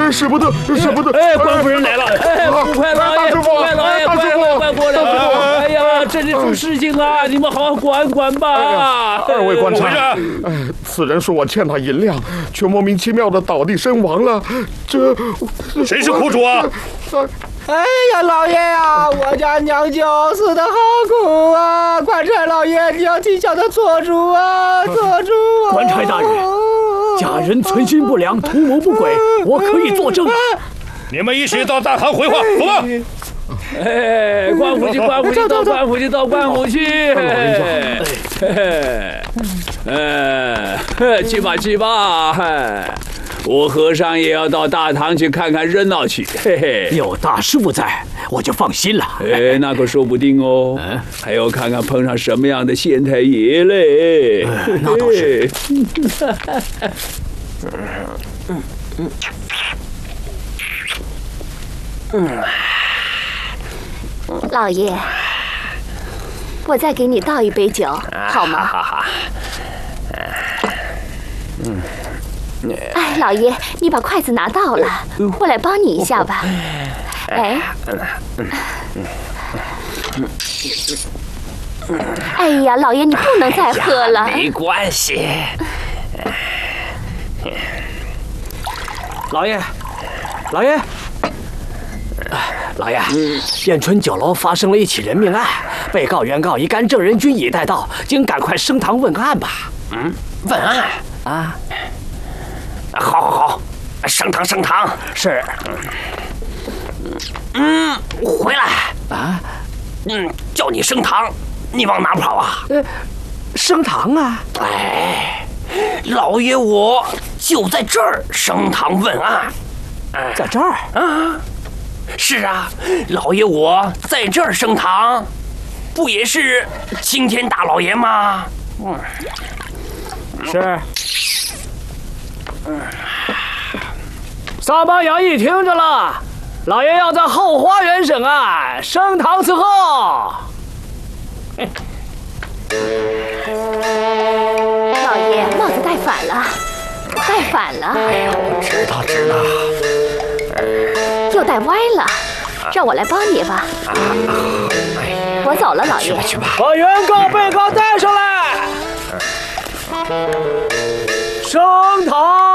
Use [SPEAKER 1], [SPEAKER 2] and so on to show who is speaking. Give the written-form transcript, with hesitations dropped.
[SPEAKER 1] 使不得，使不得！
[SPEAKER 2] 哎，官夫人来了！哎，快老爷，快老爷，快过来！哎呀，这里出事情啊！你们好好管管吧。
[SPEAKER 1] 二位官差，此人说我欠他银两，却莫名其妙的倒地身亡了。这
[SPEAKER 3] 谁是苦主啊？
[SPEAKER 4] 哎呀，老爷呀，我家娘舅死得好苦啊！官差老爷，你要替小的做主啊，做主啊！
[SPEAKER 5] 官差大人，家人存心不良，图谋不轨，我可以作证。
[SPEAKER 3] 你们一起到大堂回话，走吧。
[SPEAKER 2] 哎，官府去，官府去，到官府去，到官府去。去吧，去吧。我和尚也要到大堂去看看热闹去。嘿嘿，
[SPEAKER 5] 有大师傅在，我就放心了。
[SPEAKER 2] 哎，那可说不定哦。还要看看碰上什么样的县太爷嘞。
[SPEAKER 5] 那倒是。
[SPEAKER 6] 老爷，我再给你倒一杯酒，好吗？
[SPEAKER 4] 好。
[SPEAKER 6] 哎，老爷，你把筷子拿到了，我来帮你一下吧。哎，哎呀，老爷，你不能再喝了。
[SPEAKER 4] 没关系。
[SPEAKER 5] 老爷，燕春酒楼发生了一起人命案，被告、原告一干证人均已带到，请赶快升堂问案吧。
[SPEAKER 4] 问案啊？好，升堂。
[SPEAKER 5] 是。
[SPEAKER 4] 回来啊。叫你升堂，你往哪跑啊？
[SPEAKER 5] 升堂啊？
[SPEAKER 4] 哎，老爷我就在这儿升堂问案。
[SPEAKER 5] 在这儿
[SPEAKER 4] 啊？是啊，老爷我在这儿升堂，不也是青天大老爷吗？
[SPEAKER 5] 是。撒巴衙役听着了，老爷要在后花园审案，升堂伺候。
[SPEAKER 6] 老爷，帽子戴反了。
[SPEAKER 4] 哎呀，我知道。
[SPEAKER 6] 又戴歪了，让我来帮你吧。我走了，老爷。
[SPEAKER 4] 去吧。
[SPEAKER 5] 把原告、被告带上来，升堂。